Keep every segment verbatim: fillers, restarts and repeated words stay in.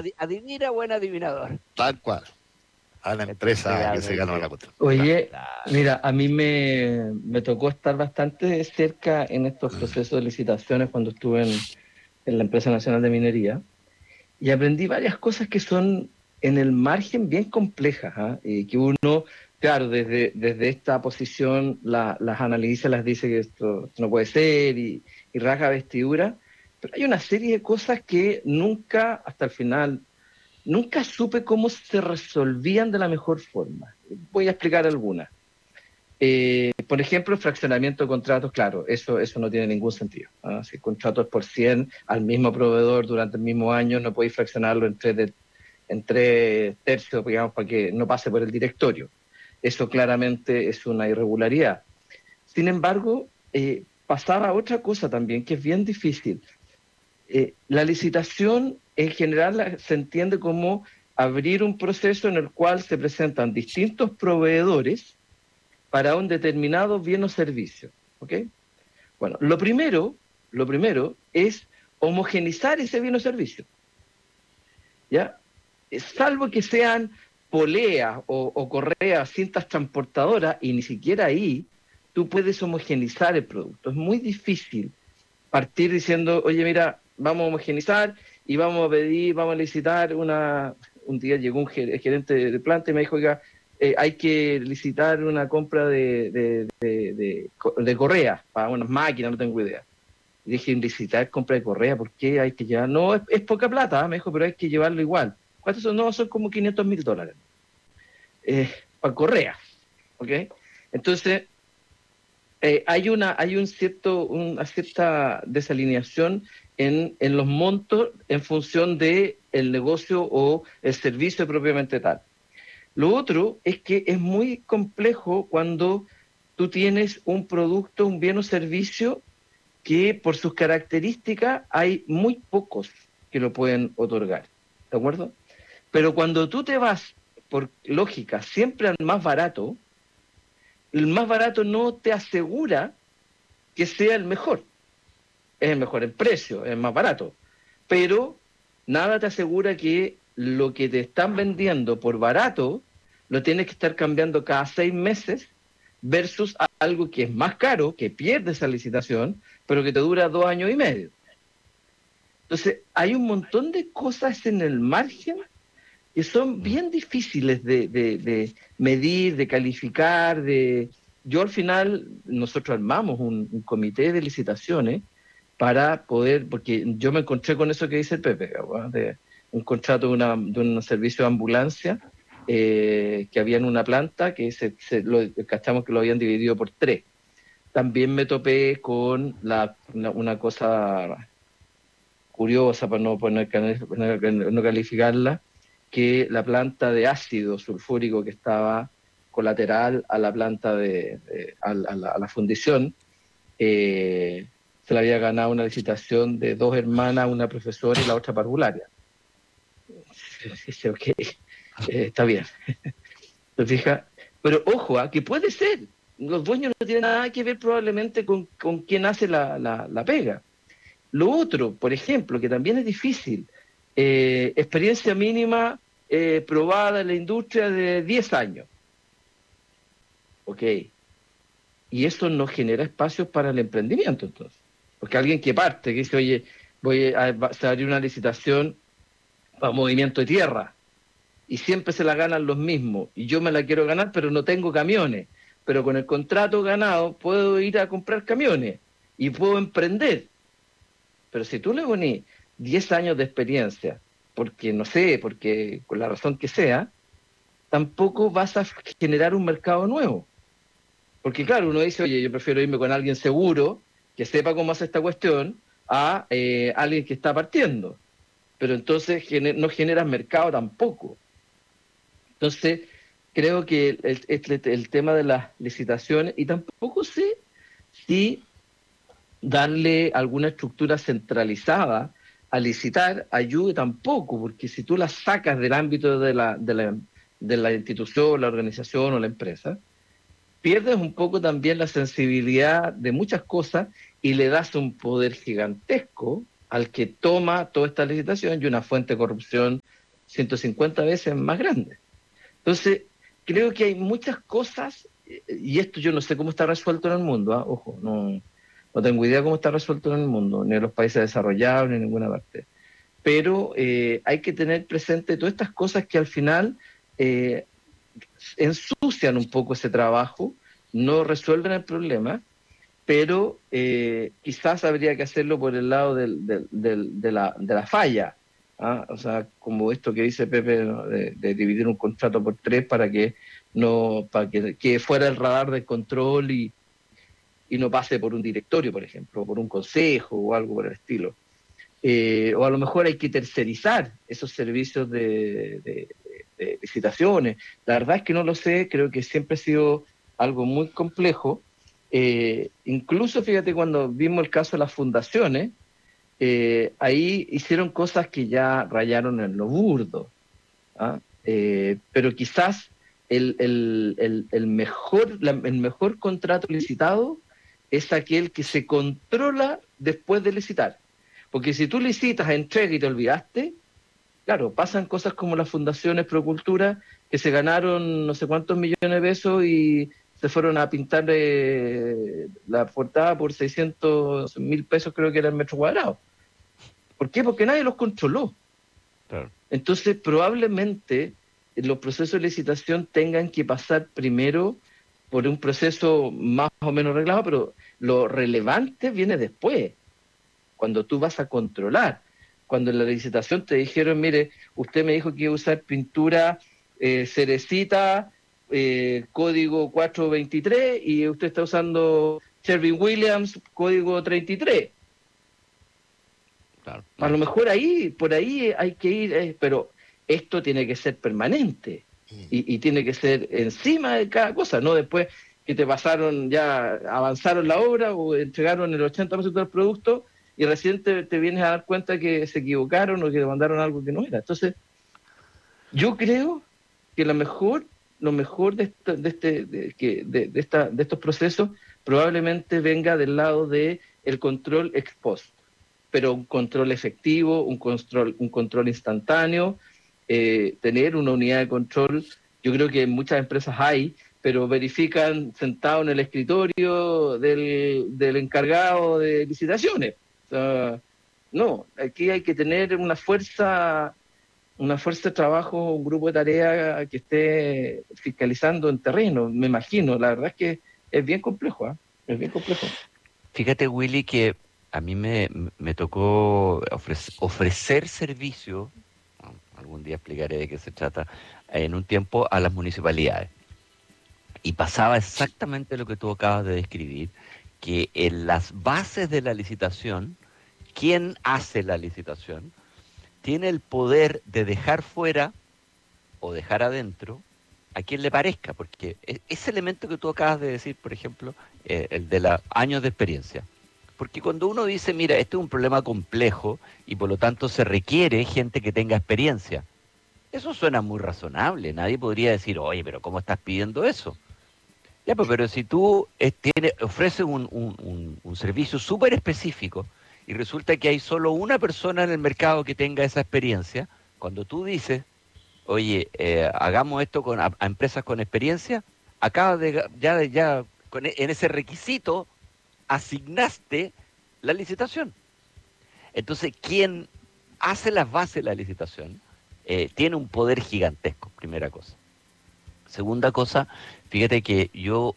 adi- adivina buen adivinador. Tal cual. A la empresa que se ganó la cuestión. Oye, Claro. mira, a mí me, me tocó estar bastante cerca en estos procesos de licitaciones cuando estuve en, en la Empresa Nacional de Minería y aprendí varias cosas que son en el margen bien complejas, ¿ah? Y que uno, claro, desde, desde esta posición la- las analiza, las dice que esto, esto no puede ser y, y rasga vestidura, pero hay una serie de cosas que nunca, hasta el final, nunca supe cómo se resolvían de la mejor forma. Voy a explicar algunas. Eh, por ejemplo, el fraccionamiento de contratos, claro, eso, eso no tiene ningún sentido, ¿ah? Si el contrato es por cien al mismo proveedor durante el mismo año, no podéis fraccionarlo en tres, de, en tres tercios, digamos, para que no pase por el directorio. Eso claramente es una irregularidad. Sin embargo, eh, pasaba otra cosa también que es bien difícil. Eh, la licitación en general la- se entiende como abrir un proceso en el cual se presentan distintos proveedores para un determinado bien o servicio. ¿Ok? Bueno, lo primero, lo primero es homogenizar ese bien o servicio. ¿Ya? Eh, Salvo que sean poleas o, o correas, cintas transportadoras, y ni siquiera ahí tú puedes homogenizar el producto. Es muy difícil partir diciendo, oye, mira, vamos a homogenizar y vamos a pedir, vamos a licitar una... Un día llegó un ger- gerente de planta y me dijo, oiga, eh, hay que licitar una compra de, de, de, de, co- de correas para unas máquinas, no tengo idea. Y dije, licitar compra de correa, ¿por qué hay que llevar? No, es, es poca plata, ¿ah? Me dijo, pero hay que llevarlo igual. ¿Cuántos son? No, son como quinientos mil dólares. Eh, para correas, ¿ok? Entonces, eh, hay una hay un cierto una cierta desalineación en, en los montos en función de el negocio o el servicio propiamente tal. Lo otro es que es muy complejo cuando tú tienes un producto, un bien o servicio que por sus características hay muy pocos que lo pueden otorgar, ¿de acuerdo? Pero cuando tú te vas por lógica siempre al más barato, el más barato no te asegura que sea el mejor. Es el mejor en precio, es más barato. Pero nada te asegura que lo que te están vendiendo por barato lo tienes que estar cambiando cada seis meses versus algo que es más caro, que pierde esa licitación, pero que te dura dos años y medio. Entonces, hay un montón de cosas en el margen que son bien difíciles de, de, de medir, de calificar, de... Yo al final, nosotros armamos un, un comité de licitaciones para poder, porque yo me encontré con eso que dice el Pepe, ¿verdad? De un contrato de, una, de un servicio de ambulancia eh, que había en una planta que se, se lo cachamos que lo habían dividido por tres. También me topé con la, una, una cosa curiosa, para no, poner, no calificarla, que la planta de ácido sulfúrico que estaba colateral a la planta de, de a, a, la, a la fundición, eh, se le había ganado una licitación de dos hermanas, una profesora y la otra parvularia. Dice, ok, eh, está bien. ¿Te fijas? Pero ojo, ¿eh? Que puede ser. Los dueños no tienen nada que ver probablemente con, con quién hace la, la, la pega. Lo otro, por ejemplo, que también es difícil, eh, experiencia mínima eh, probada en la industria de diez años. Ok. Y eso no genera espacios para el emprendimiento, entonces. Porque alguien que parte, que dice, oye, voy a, va- se va a abrir una licitación para movimiento de tierra, y siempre se la ganan los mismos, y yo me la quiero ganar, pero no tengo camiones. Pero con el contrato ganado puedo ir a comprar camiones y puedo emprender. Pero si tú le pones diez años de experiencia, porque no sé, porque con la razón que sea, tampoco vas a generar un mercado nuevo. Porque claro, uno dice, oye, yo prefiero irme con alguien seguro, que sepa cómo hace esta cuestión, a eh, alguien que está partiendo. Pero entonces gener no generas mercado tampoco. Entonces, creo que el, el, el tema de las licitaciones, y tampoco sé si darle alguna estructura centralizada a licitar ayude tampoco, porque si tú la sacas del ámbito de la, de la, de la institución, la organización o la empresa, pierdes un poco también la sensibilidad de muchas cosas y le das un poder gigantesco al que toma toda esta licitación y una fuente de corrupción ciento cincuenta veces más grande. Entonces, creo que hay muchas cosas, y esto yo no sé cómo está resuelto en el mundo, ¿eh? Ojo, no, no tengo idea cómo está resuelto en el mundo, ni en los países desarrollados, ni en ninguna parte. Pero eh, hay que tener presente todas estas cosas que al final eh, ensucian un poco ese trabajo, no resuelven el problema, pero eh, quizás habría que hacerlo por el lado del, del, del, de, la, de la falla. ¿Ah? O sea, como esto que dice Pepe, ¿no? de, de dividir un contrato por tres para que no para que, que fuera el radar de control y, y no pase por un directorio, por ejemplo, por un consejo o algo por el estilo. Eh, o a lo mejor hay que tercerizar esos servicios de, de, de, de licitaciones. La verdad es que no lo sé, creo que siempre ha sido algo muy complejo. Eh, incluso, fíjate, cuando vimos el caso de las fundaciones, eh, ahí hicieron cosas que ya rayaron en lo burdo. ¿Ah? Eh, pero quizás el, el, el, el, mejor, la, el mejor contrato licitado es aquel que se controla después de licitar. Porque si tú licitas, entregas y te olvidaste, claro, pasan cosas como las fundaciones Procultura que se ganaron no sé cuántos millones de pesos y se fueron a pintar eh, la portada por seiscientos mil pesos, creo que era el metro cuadrado. ¿Por qué? Porque nadie los controló. Claro. Entonces, probablemente los procesos de licitación tengan que pasar primero por un proceso más o menos reglado, pero lo relevante viene después, cuando tú vas a controlar. Cuando en la licitación te dijeron, mire, usted me dijo que iba a usar pintura eh, cerecita, eh, código cuatrocientos veintitrés, y usted está usando Sherwin-Williams, código treinta y tres. Claro, a lo mejor ahí, por ahí hay que ir, eh, pero esto tiene que ser permanente y, y tiene que ser encima de cada cosa, no después que te pasaron, ya avanzaron la obra o entregaron el ochenta por ciento del producto y recién te, te vienes a dar cuenta que se equivocaron o que te mandaron algo que no era. Entonces, yo creo que lo mejor, lo mejor de, esto, de, este, de, que, de, de, esta, de estos procesos probablemente venga del lado de el control ex post, pero un control efectivo, un control, un control instantáneo, eh, tener una unidad de control. Yo creo que en muchas empresas hay, pero verifican sentado en el escritorio del, del encargado de licitaciones. O sea, no, aquí hay que tener una fuerza, una fuerza de trabajo, un grupo de tarea que esté fiscalizando en terreno, me imagino. La verdad es que es bien complejo, ¿eh? Es bien complejo. Fíjate, Willy, que a mí me, me tocó ofrecer, ofrecer servicio, algún día explicaré de qué se trata, en un tiempo a las municipalidades. Y pasaba exactamente lo que tú acabas de describir, que en las bases de la licitación, quien hace la licitación tiene el poder de dejar fuera o dejar adentro a quien le parezca, porque ese elemento que tú acabas de decir, por ejemplo, eh, el de los años de experiencia. Porque cuando uno dice, mira, este es un problema complejo y por lo tanto se requiere gente que tenga experiencia, eso suena muy razonable. Nadie podría decir, oye, pero ¿cómo estás pidiendo eso? Ya, pues, pero si tú eh, tiene, ofreces un, un, un, un servicio súper específico y resulta que hay solo una persona en el mercado que tenga esa experiencia, cuando tú dices, oye, eh, hagamos esto con a, a empresas con experiencia, acabas de, ya, ya con, en ese requisito asignaste la licitación. Entonces, quien hace las bases de la licitación eh, tiene un poder gigantesco, primera cosa. Segunda cosa, fíjate que yo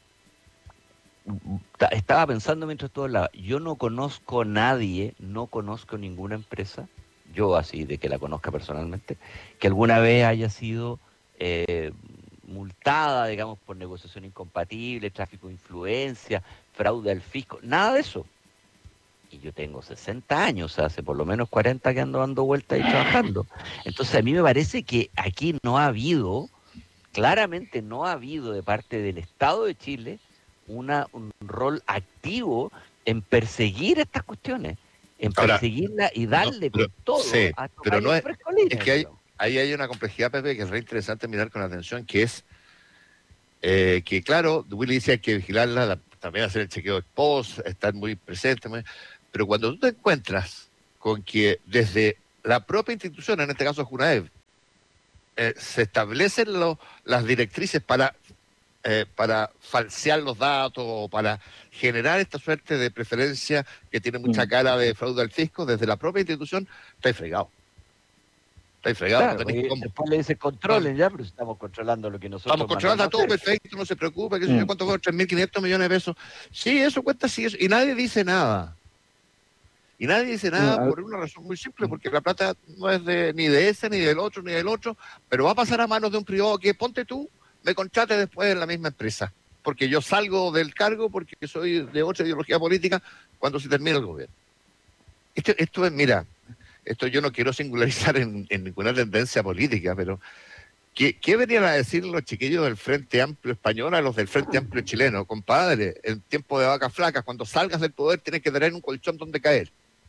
estaba pensando mientras todo hablaba, yo no conozco a nadie, no conozco ninguna empresa, yo así de que la conozca personalmente, que alguna vez haya sido eh, multada, digamos, por negociación incompatible, tráfico de influencia, fraude al fisco, nada de eso. Y yo tengo sesenta años, o sea, hace por lo menos cuarenta que ando dando vueltas y trabajando. Entonces a mí me parece que aquí no ha habido, claramente no ha habido de parte del Estado de Chile una, un rol activo en perseguir estas cuestiones, en Ahora, perseguirla y darle no, pero, con todo sí, a pero no es, frescolines, es que hay, digamos. ahí hay una complejidad, Pepe, que es re interesante mirar con atención, que es eh, que, claro, Willy dice hay que vigilarla, la, también hacer el chequeo de post, estar muy presente, muy, pero cuando tú te encuentras con que desde la propia institución, en este caso Junaev, eh, se establecen lo, las directrices para, eh, para falsear los datos o para generar esta suerte de preferencia que tiene mucha Mm. cara de fraude al fisco, desde la propia institución, estáis fregados. Estáis fregados, no Claro, tenéis porque cómo. después le dice No, controlen ya, pero estamos controlando lo que nosotros Vamos controlando mandamos a a todo hacer. perfecto, no se preocupe, qué sé yo, Mm. cuánto fue, tres mil quinientos millones de pesos. Sí, eso cuesta sí, eso. Y nadie dice nada. Y nadie dice No, nada a- por una razón muy simple, porque la plata no es de ni de ese, ni del otro, ni del otro, pero va a pasar a manos de un privado que, ponte tú, me contrate después en la misma empresa. Porque yo salgo del cargo porque soy de otra ideología política cuando se termina el gobierno. Esto, esto es, mira, esto yo no quiero singularizar en, en ninguna tendencia política, pero ¿qué, ¿qué venían a decir los chiquillos del Frente Amplio Español a los del Frente Amplio Chileno? Compadre, en tiempo de vacas flacas, cuando salgas del poder tienes que tener un colchón donde caer.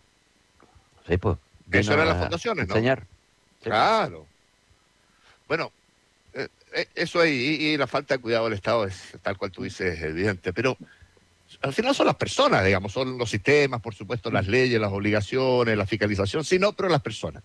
Sí, pues, Eso vino eran las a fundaciones, ¿no? enseñar. Sí, pues. Claro. Bueno, eh, eh, eso ahí, y, y la falta de cuidado del Estado es, tal cual tú dices, evidente, pero al final son las personas, digamos, son los sistemas, por supuesto, las leyes, las obligaciones, la fiscalización, sí, no, pero las personas.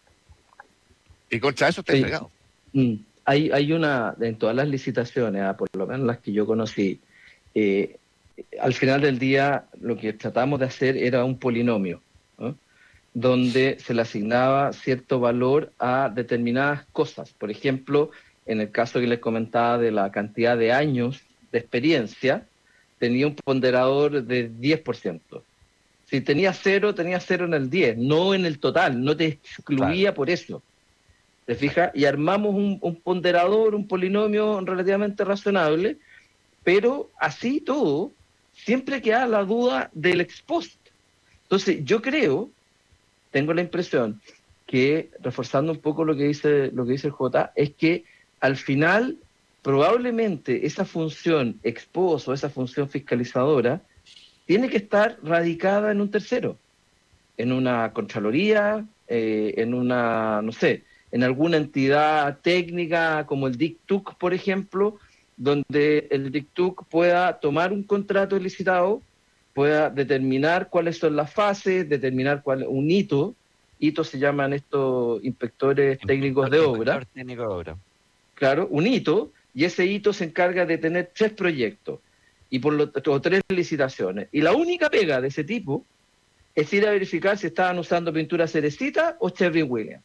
Y contra eso está sí. entregado. Mm. Hay, hay una, en todas las licitaciones, ah, por lo menos las que yo conocí, eh, al final del día lo que tratamos de hacer era un polinomio, ¿no? Donde se le asignaba cierto valor a determinadas cosas. Por ejemplo, en el caso que les comentaba de la cantidad de años de experiencia, tenía un ponderador de diez por ciento. Si tenía cero, tenía cero en el diez, no en el total, no te excluía Claro. por eso. ¿Te Exacto. fijas? Y armamos un, un ponderador, un polinomio relativamente razonable, pero así todo, siempre queda la duda del ex post. Entonces, yo creo, tengo la impresión, que, reforzando un poco lo que dice, lo que dice el J, es que al final, probablemente esa función ex post o esa función fiscalizadora tiene que estar radicada en un tercero, en una Contraloría, eh, en una, no sé, en alguna entidad técnica como el D I C T U C, por ejemplo, donde el D I C T U C pueda tomar un contrato licitado, pueda determinar cuáles son las fases, determinar cuál un hito, hitos se llaman estos inspectores técnicos Inspector, de obra, inspector técnico de obra. claro, un hito, y ese hito se encarga de tener tres proyectos y por lo o tres licitaciones. Y la única pega de ese tipo es ir a verificar si estaban usando pintura cerecita o Sherwin Williams.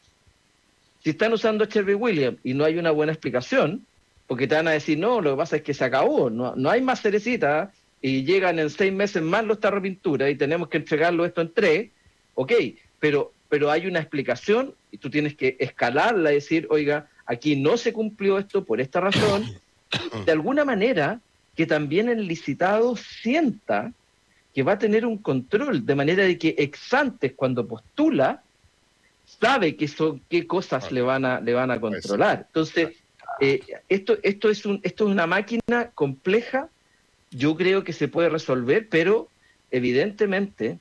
Si están usando Sherwin Williams y no hay una buena explicación, porque te van a decir, no, lo que pasa es que se acabó, no, no hay más cerecita y llegan en seis meses más los tarros de pintura y tenemos que entregarlo esto en tres, ok, pero, pero hay una explicación y tú tienes que escalarla y decir, oiga, aquí no se cumplió esto por esta razón, de alguna manera que también el licitado sienta que va a tener un control, de manera de que ex antes, cuando postula, sabe qué son, qué cosas le van a, le van a Puede ser. controlar. Entonces, eh, esto, esto, es un, esto es una máquina compleja, yo creo que se puede resolver, pero evidentemente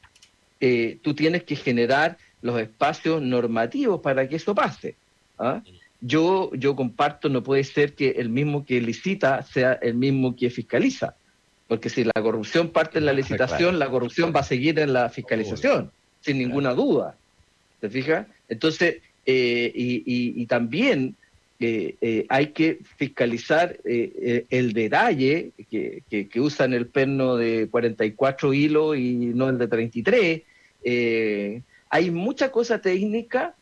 eh, tú tienes que generar los espacios normativos para que eso pase. ¿Ah? Yo, yo comparto, no puede ser que el mismo que licita sea el mismo que fiscaliza, porque si la corrupción parte en la licitación, Claro. la corrupción va a seguir en la fiscalización, sin ninguna duda. ¿Te fijas? Entonces, eh, y, y, y también eh, eh, hay que fiscalizar eh, eh, el detalle que, que, que usan el perno de cuarenta y cuatro hilos y no el de treinta y tres. Eh, hay mucha cosa técnica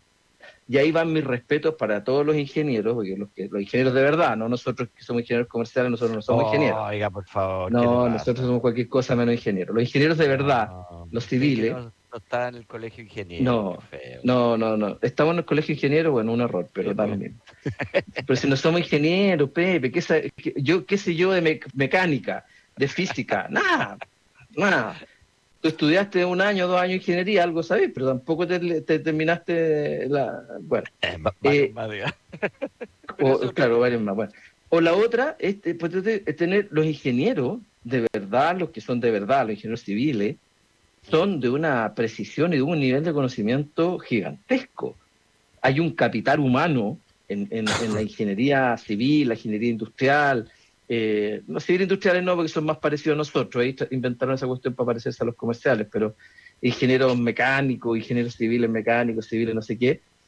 y ahí van mis respetos para todos los ingenieros, porque los, que, los ingenieros de verdad, no nosotros que somos ingenieros comerciales, nosotros no somos ingenieros. Oiga, por favor, ¿qué le No, pasa? nosotros somos cualquier cosa menos ingenieros. Los ingenieros de verdad, No, los usted que civiles, no, no está en el colegio ingeniero, qué no, feo. no, no, no. Estamos en el colegio ingeniero, bueno, un error, pero Sí, da pues. lo mismo. Pero si no somos ingenieros, Pepe, ¿qué, sa- qué- yo, qué sé yo de me- mecánica, de física? Nada, nada. Tú estudiaste un año, dos años ingeniería, algo sabes, pero tampoco te, te terminaste la... Bueno, Eh, va- varios eh, más, diga. Pero eso o, es otro claro, tema. varios más. Bueno. O la otra es, eh, pues, es tener los ingenieros de verdad, los que son de verdad, los ingenieros civiles, son de una precisión y de un nivel de conocimiento gigantesco. Hay un capital humano en, en, en la ingeniería civil, la ingeniería industrial. Eh, los civiles industriales no, porque son más parecidos a nosotros. Ahí inventaron esa cuestión para parecerse a los comerciales, pero ingenieros mecánicos, ingenieros civiles mecánicos, civiles no sé qué.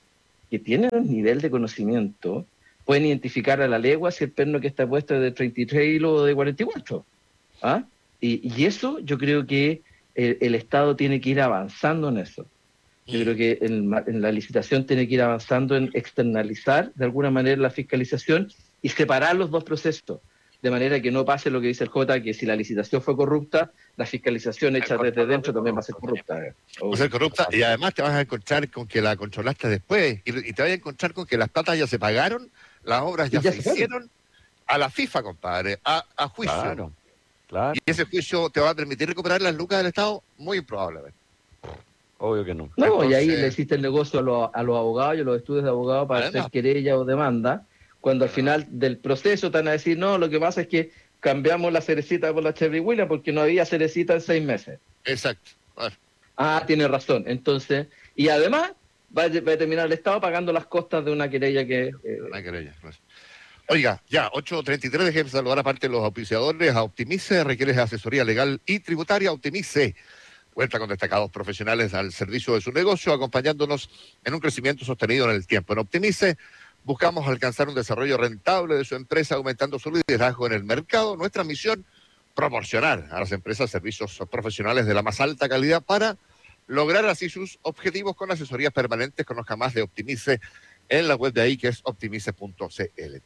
que tienen un nivel de conocimiento pueden identificar a la legua si el perno que está puesto es de treinta y tres hilos o de cuarenta y cuatro. ¿Ah? Y, y eso yo creo que el, el Estado tiene que ir avanzando en eso. Yo creo que en, en la licitación tiene que ir avanzando en externalizar de alguna manera la fiscalización y separar los dos procesos, de manera que no pase lo que dice el J, que si la licitación fue corrupta, la fiscalización hecha desde dentro también va a ser corrupta. Va a ser corrupta y además te vas a encontrar con que la controlaste después y, y te vas a encontrar con que las platas ya se pagaron, las obras ya, ya se, se hicieron a la FIFA, compadre, a, a juicio. Claro, claro. Y ese juicio te va a permitir recuperar las lucas del Estado, muy improbablemente. Obvio que no. No, Entonces, y ahí le hiciste el negocio a los, a los abogados y a los estudios de abogados para además, hacer querella o demanda, cuando al final del proceso te van a decir, no, lo que pasa es que cambiamos la cerecita por la Cherry Williams porque no había cerecita en seis meses. Exacto. Bueno. Ah, tiene razón. Entonces, y además va a, va a terminar el Estado pagando las costas de una querella que... Eh, una querella, pues. Oiga, ya, ocho treinta y tres, déjeme saludar aparte de los auspiciadores. A Optimice, requieres asesoría legal y tributaria. Optimice cuenta con destacados profesionales al servicio de su negocio, acompañándonos en un crecimiento sostenido en el tiempo. En Optimice buscamos alcanzar un desarrollo rentable de su empresa, aumentando su liderazgo en el mercado. Nuestra misión, proporcionar a las empresas servicios profesionales de la más alta calidad para lograr así sus objetivos con asesorías permanentes. Conozca más de Optimice en la web de ahí, que es optimice punto c l.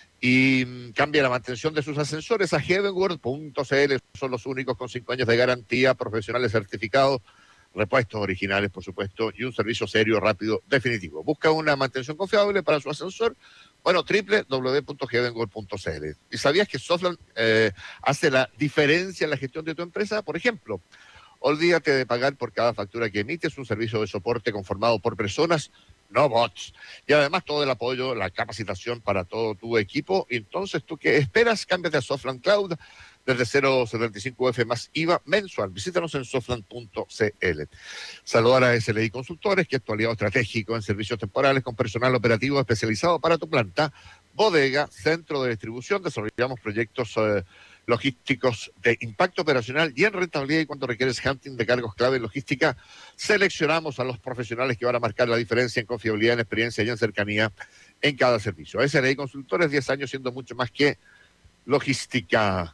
Y mmm, cambia la mantención de sus ascensores a heavenworld punto c l. Son los únicos con cinco años de garantía, profesionales certificados, repuestos originales, por supuesto, y un servicio serio, rápido, definitivo. Busca una mantención confiable para su ascensor. Bueno, doble u doble u doble u punto heavenworld punto c l. ¿Y sabías que Softland eh, hace la diferencia en la gestión de tu empresa? Por ejemplo, olvídate de pagar por cada factura que emites, un servicio de soporte conformado por personas, no bots. Y además todo el apoyo, la capacitación para todo tu equipo. Entonces, ¿tú qué esperas? Cámbiate a Softland Cloud desde cero coma setenta y cinco F más I V A mensual. Visítanos en softland punto c l. Saludar a S L I Consultores, que es tu aliado estratégico en servicios temporales con personal operativo especializado para tu planta, bodega, centro de distribución. Desarrollamos proyectos eh, logísticos de impacto operacional y en rentabilidad, y cuando requieres hunting de cargos clave en logística, seleccionamos a los profesionales que van a marcar la diferencia en confiabilidad, en experiencia y en cercanía en cada servicio. S L I Consultores, diez años siendo mucho más que logística.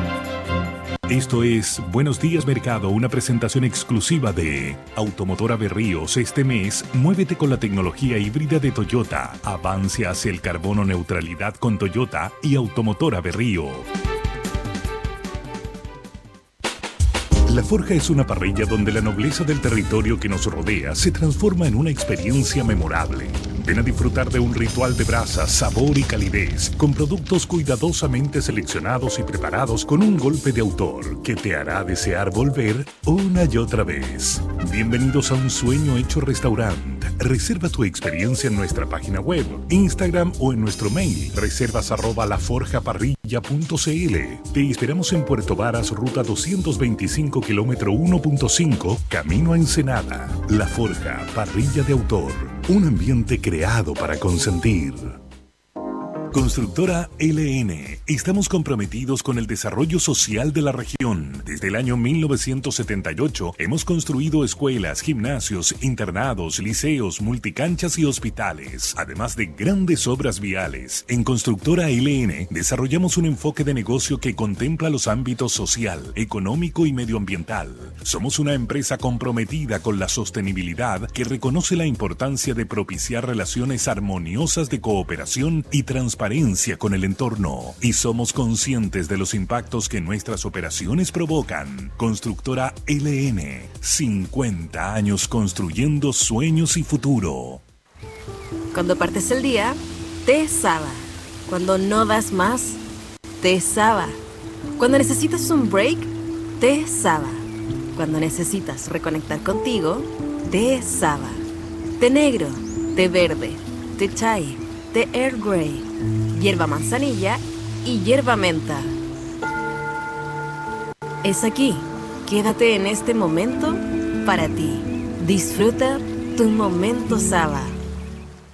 Esto es Buenos Días Mercado, una presentación exclusiva de Automotora Berríos. Este mes, muévete con la tecnología híbrida de Toyota. Avance hacia el carbono neutralidad con Toyota y Automotora Berrío. La Forja es una parrilla donde la nobleza del territorio que nos rodea se transforma en una experiencia memorable. Ven a disfrutar de un ritual de brasa, sabor y calidez, con productos cuidadosamente seleccionados y preparados con un golpe de autor que te hará desear volver una y otra vez. Bienvenidos a un sueño hecho restaurante. Reserva tu experiencia en nuestra página web, Instagram o en nuestro mail, reservas arroba laforjaparrilla punto c l. Te esperamos en Puerto Varas, ruta doscientos veinticinco, kilómetro uno punto cinco, camino a Ensenada. La Forja, parrilla de autor, un ambiente creado para consentir. Constructora L N. Estamos comprometidos con el desarrollo social de la región. Desde el año mil novecientos setenta y ocho hemos construido escuelas, gimnasios, internados, liceos, multicanchas y hospitales, además de grandes obras viales. En Constructora L N desarrollamos un enfoque de negocio que contempla los ámbitos social, económico y medioambiental. Somos una empresa comprometida con la sostenibilidad que reconoce la importancia de propiciar relaciones armoniosas de cooperación y transparencia con el entorno, y somos conscientes de los impactos que nuestras operaciones provocan. Constructora L N, cincuenta años construyendo sueños y futuro. Cuando partes el día, te Saba. Cuando no das más, te Saba. Cuando necesitas un break, te Saba. Cuando necesitas reconectar contigo, te Saba. Té negro, té verde, té chai, té Earl Grey, hierba manzanilla y hierba menta. Es aquí. Quédate en este momento para ti. Disfruta tu momento Saba.